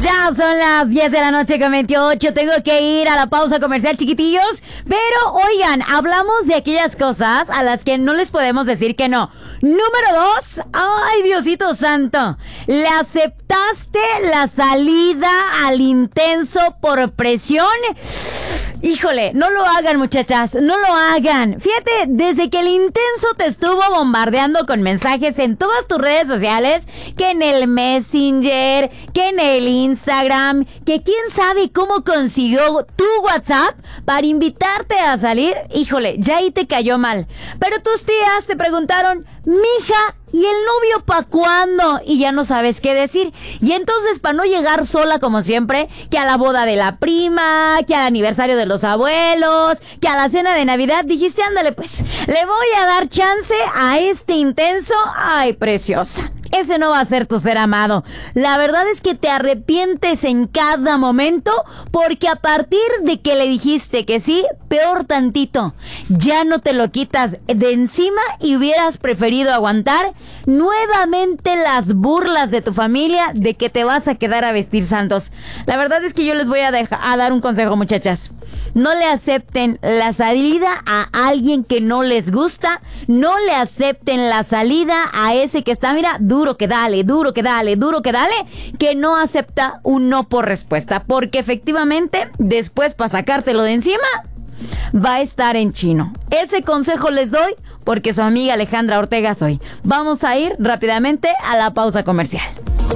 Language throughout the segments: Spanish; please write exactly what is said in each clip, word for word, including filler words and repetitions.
Ya son las diez de la noche con veintiocho. Tengo que ir a la pausa comercial, chiquitillos. Pero, oigan, hablamos de aquellas cosas a las que no les podemos decir que no. Número dos. Ay, Diosito santo. ¿Le aceptaste la salida al intenso por presión? Híjole, no lo hagan, muchachas, no lo hagan. Fíjate, desde que el intenso te estuvo bombardeando con mensajes en todas tus redes sociales, que en el Messenger, que en el Instagram, que quién sabe cómo consiguió tu WhatsApp para invitarte a salir, híjole, ya ahí te cayó mal. Pero tus tías te preguntaron, mija, ¿y el novio pa' cuándo? Y ya no sabes qué decir. Y entonces, para no llegar sola como siempre, que a la boda de la prima, que al aniversario de los abuelos, que a la cena de Navidad, dijiste, ándale pues, le voy a dar chance a este intenso. Ay, preciosa. Ese no va a ser tu ser amado. La verdad es que te arrepientes en cada momento, porque a partir de que le dijiste que sí, peor tantito, ya no te lo quitas de encima y hubieras preferido aguantar nuevamente las burlas de tu familia de que te vas a quedar a vestir santos. La verdad es que yo les voy a, dejar, a dar un consejo, muchachas. No le acepten la salida a alguien que no les gusta. No le acepten la salida a ese que está, mira, duro que dale, duro que dale, duro que dale, que no acepta un no por respuesta. Porque efectivamente, después para sacártelo de encima, va a estar en chino. Ese consejo les doy porque su amiga Alejandra Ortega soy. Vamos a ir rápidamente a la pausa comercial.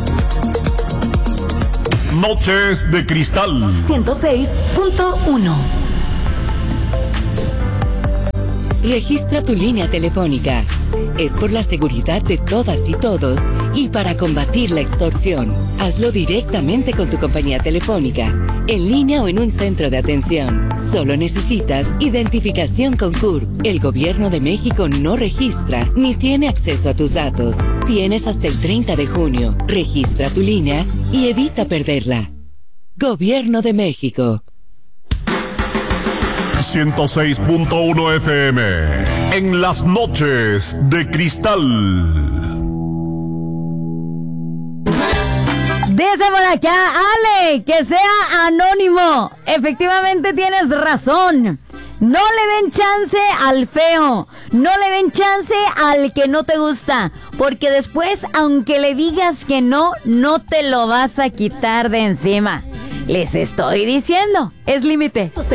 Noches de Cristal ciento seis punto uno. Registra tu línea telefónica. Es por la seguridad de todas y todos y para combatir la extorsión. Hazlo directamente con tu compañía telefónica, en línea o en un centro de atención. Solo necesitas identificación con C U R P. El Gobierno de México no registra ni tiene acceso a tus datos. Tienes hasta el treinta de junio. Registra tu línea y evita perderla. Gobierno de México. ciento seis punto uno F M en las noches de Cristal. Dice por acá, Ale, que sea anónimo. Efectivamente tienes razón. No le den chance al feo. No le den chance al que no te gusta. Porque después, aunque le digas que no, no te lo vas a quitar de encima. Les estoy diciendo, es límite.